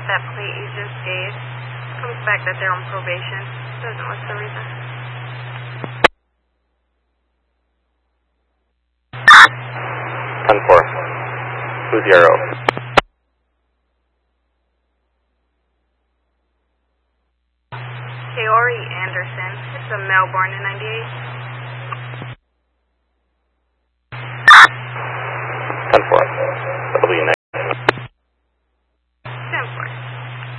that plate you just gave. Comes back that they're on probation. Doesn't list the reason. 10-4. 2-0. Kaori Anderson. It's a male born in 98.